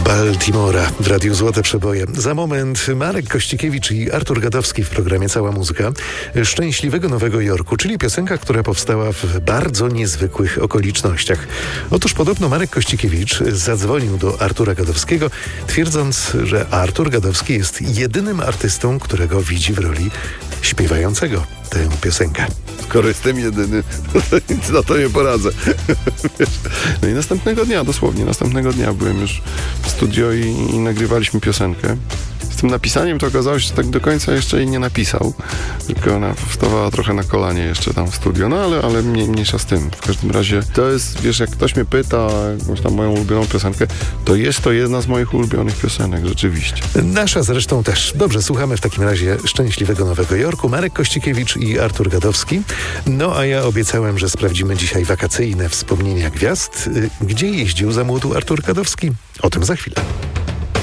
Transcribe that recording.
Baltimora w Radiu Złote Przeboje. Za moment Marek Kościkiewicz i Artur Gadowski w programie Cała Muzyka. Szczęśliwego Nowego Jorku, czyli piosenka, która powstała w bardzo niezwykłych okolicznościach. Otóż podobno Marek Kościkiewicz zadzwonił do Artura Gadowskiego, twierdząc, że Artur Gadowski jest jedynym artystą, którego widzi w roli śpiewającego tę piosenkę. Skoro jestem jedyny, to nic na to nie poradzę. No i następnego dnia byłem już w studio i nagrywaliśmy piosenkę. Z tym napisaniem to okazało się, że tak do końca jeszcze jej nie napisał, tylko ona wstawała trochę na kolanie jeszcze tam w studio, no ale mniejsza z tym. W każdym razie to jest, wiesz, jak ktoś mnie pyta o jakąś tam moją ulubioną piosenkę, to jest to jedna z moich ulubionych piosenek, rzeczywiście. Nasza zresztą też. Dobrze, słuchamy w takim razie Szczęśliwego Nowego Jorku. Marek Kościkiewicz i Artur Gadowski. No a ja obiecałem, że sprawdzimy dzisiaj wakacyjne wspomnienia gwiazd. Gdzie jeździł za młodu Artur Gadowski? O tym za chwilę.